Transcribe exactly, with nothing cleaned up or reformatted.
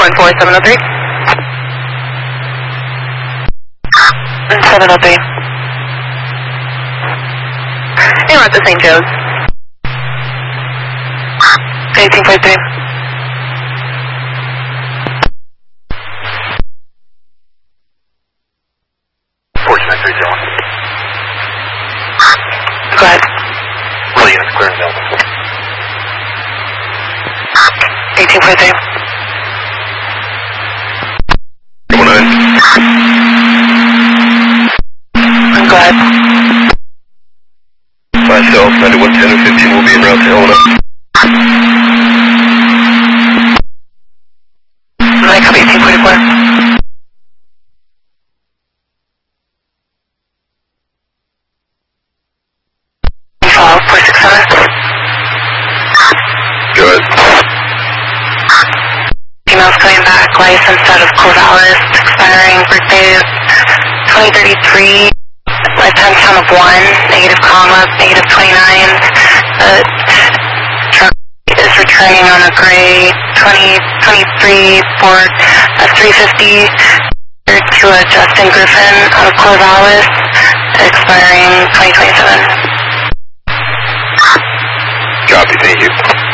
one four seven oh three. seven oh three. Hey, we're at the Saint Joe's. eighteen forty-three. fourteen three zero. Go ahead. All units clear and available. eighteen forty-three. Double nine. Go ahead. Myself, ninety-one ten and fifteen will be en route to Helena. I copy eighteen forty-four. Follow four six seven. Go ahead. Emails coming back, license out of Corvallis, expiring birthday twenty thirty-three, lifetime count of one, negative comma, negative twenty-nine. The truck is returning on a gray twenty twenty-three Ford F three fifty to a Justin Griffin out of Corvallis, expiring twenty twenty-seven. Copy, thank you.